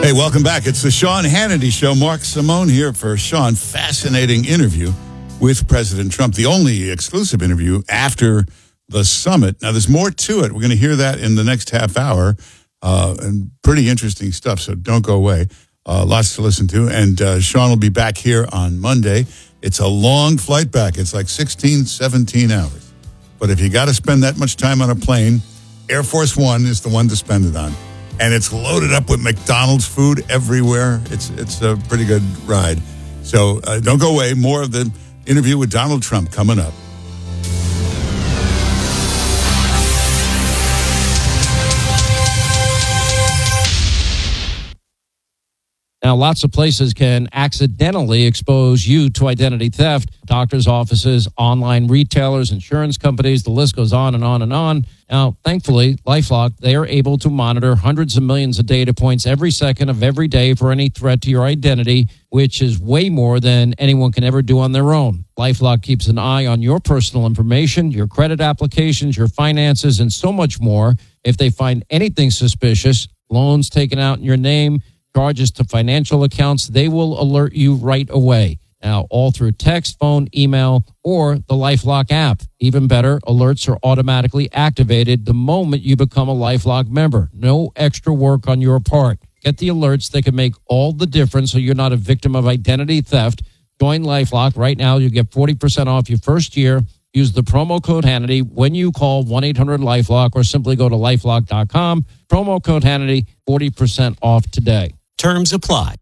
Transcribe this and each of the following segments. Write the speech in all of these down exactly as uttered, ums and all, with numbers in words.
Hey, welcome back. It's the Sean Hannity Show. Mark Simone here for Sean. Fascinating interview with President Trump. The only exclusive interview after the summit. Now, there's more to it. We're going to hear that in the next half hour. Uh, and pretty interesting stuff, so don't go away. Uh, lots to listen to. And uh, Sean will be back here on Monday. It's a long flight back. It's like sixteen, seventeen hours. But if you got to spend that much time on a plane, Air Force One is the one to spend it on. And it's loaded up with McDonald's food everywhere. It's it's a pretty good ride. So uh, don't go away. More of the interview with Donald Trump coming up. Now, lots of places can accidentally expose you to identity theft. Doctors' offices, online retailers, insurance companies, the list goes on and on and on. Now, thankfully, LifeLock, they are able to monitor hundreds of millions of data points every second of every day for any threat to your identity, which is way more than anyone can ever do on their own. LifeLock keeps an eye on your personal information, your credit applications, your finances, and so much more. If they find anything suspicious, loans taken out in your name, charges to financial accounts, they will alert you right away. Now, all through text, phone, email, or the LifeLock app. Even better, alerts are automatically activated the moment you become a LifeLock member. No extra work on your part. Get the alerts that can make all the difference so you're not a victim of identity theft. Join LifeLock right now. You get forty percent off your first year. Use the promo code Hannity when you call one eight hundred LifeLock or simply go to lifelock dot com. Promo code Hannity, forty percent off today. Terms apply.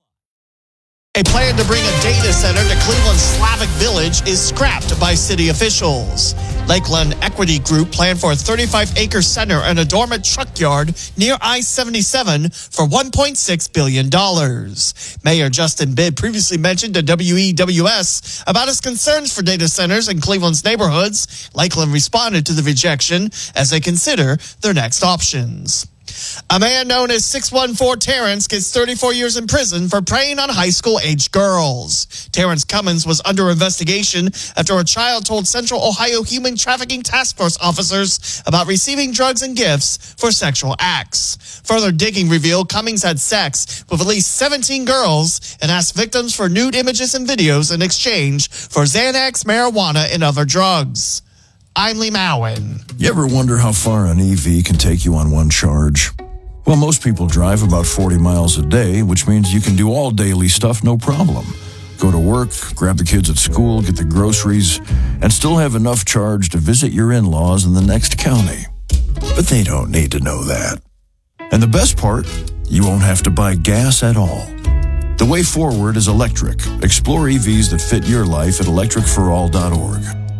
A plan to bring a data center to Cleveland's Slavic Village is scrapped by city officials. Lakeland Equity Group planned for a thirty-five acre center and a dormant truck yard near I seventy-seven for one point six billion dollars. Mayor Justin Bibb previously mentioned to W E W S about his concerns for data centers in Cleveland's neighborhoods. Lakeland responded to the rejection as they consider their next options. A man known as six one four Terrence gets thirty-four years in prison for preying on high school-aged girls. Terrence Cummins was under investigation after a child told Central Ohio Human Trafficking Task Force officers about receiving drugs and gifts for sexual acts. Further digging revealed Cummings had sex with at least seventeen girls and asked victims for nude images and videos in exchange for Xanax, marijuana, and other drugs. I'm Lee Mowen. You ever wonder how far an E V can take you on one charge? Well, most people drive about forty miles a day, which means you can do all daily stuff no problem. Go to work, grab the kids at school, get the groceries, and still have enough charge to visit your in-laws in the next county. But they don't need to know that. And the best part, you won't have to buy gas at all. The way forward is electric. Explore E Vs that fit your life at electric for all dot org.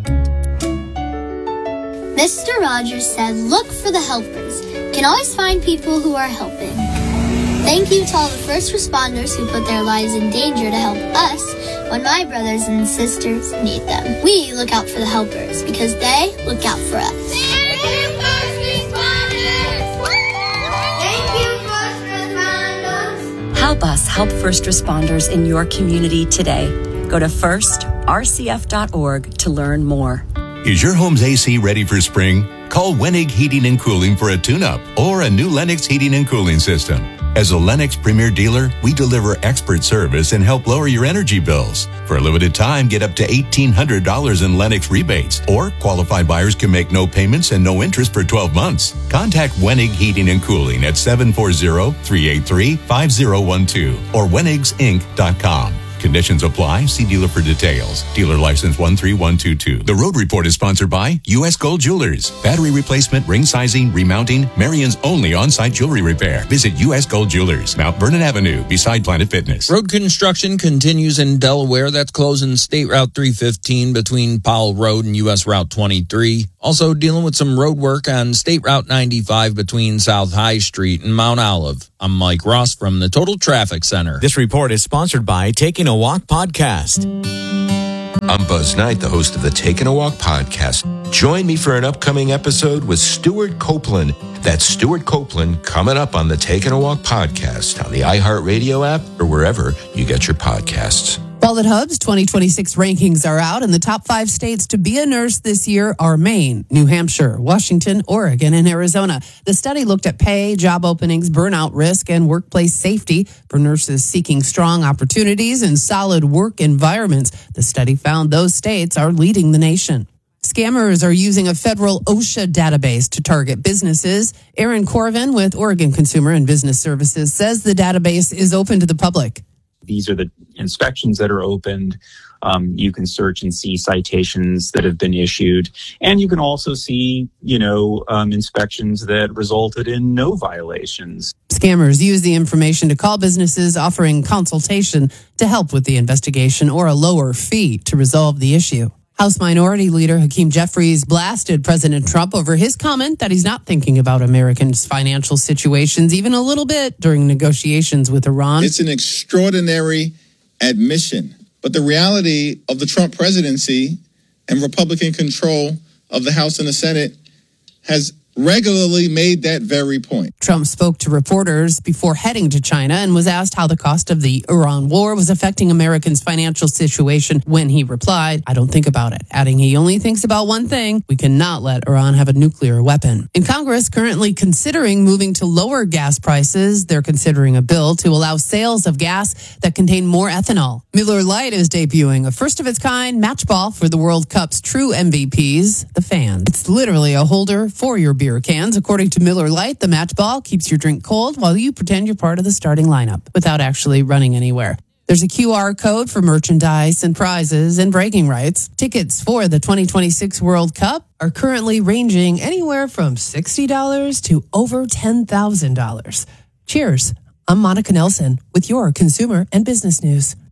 Mister Rogers said, look for the helpers. Can always find people who are helping. Thank you to all the first responders who put their lives in danger to help us when my brothers and sisters need them. We look out for the helpers because they look out for us. Thank you, first responders! Thank you, first responders! Help us help first responders in your community today. Go to first r c f dot org to learn more. Is your home's A C ready for spring? Call Wenig Heating and Cooling for a tune-up or a new Lennox heating and cooling system. As a Lennox Premier dealer, we deliver expert service and help lower your energy bills. For a limited time, get up to eighteen hundred dollars in Lennox rebates, or qualified buyers can make no payments and no interest for twelve months. Contact Wenig Heating and Cooling at seven four zero, three eight three, five zero one two or wenigs inc dot com. Conditions apply. See dealer for details. Dealer license one three one two two. The Road Report is sponsored by U S Gold Jewelers. Battery replacement, ring sizing, remounting, Marion's only on-site jewelry repair. Visit U S Gold Jewelers, Mount Vernon Avenue, beside Planet Fitness. Road construction continues in Delaware. That's closing State Route three fifteen between Powell Road and U S Route twenty-three. Also dealing with some road work on State Route ninety-five between South High Street and Mount Olive. I'm Mike Ross from the Total Traffic Center. This report is sponsored by Taking a Walk podcast. I'm Buzz Knight, the host of the Taking a Walk podcast. Join me for an upcoming episode with Stuart Copeland. That's Stuart Copeland coming up on the Taking a Walk podcast on the iHeartRadio app or wherever you get your podcasts. Wallet Hub's twenty twenty-six rankings are out, and the top five states to be a nurse this year are Maine, New Hampshire, Washington, Oregon, and Arizona. The study looked at pay, job openings, burnout risk, and workplace safety for nurses seeking strong opportunities and solid work environments. The study found those states are leading the nation. Scammers are using a federal OSHA database to target businesses. Aaron Corvin with Oregon Consumer and Business Services says the database is open to the public. These are the inspections that are opened. Um, you can search and see citations that have been issued. And you can also see, you know, um, inspections that resulted in no violations. Scammers use the information to call businesses offering consultation to help with the investigation or a lower fee to resolve the issue. House Minority Leader Hakeem Jeffries blasted President Trump over his comment that he's not thinking about Americans' financial situations even a little bit during negotiations with Iran. It's an extraordinary admission. But the reality of the Trump presidency and Republican control of the House and the Senate has regularly made that very point. Trump spoke to reporters before heading to China and was asked how the cost of the Iran war was affecting Americans' financial situation when he replied, "I don't think about it," adding he only thinks about one thing: we cannot let Iran have a nuclear weapon. In Congress, currently considering moving to lower gas prices, they're considering a bill to allow sales of gas that contain more ethanol. Miller Lite is debuting a first-of-its-kind match ball for the World Cup's true M V Ps, the fans. It's literally a holder for your beer cans. According to Miller Lite, the match ball keeps your drink cold while you pretend you're part of the starting lineup without actually running anywhere. There's a Q R code for merchandise and prizes and bragging rights. Tickets for the twenty twenty-six World Cup are currently ranging anywhere from sixty dollars to over ten thousand dollars. Cheers. I'm Monica Nelson with your Consumer and Business News.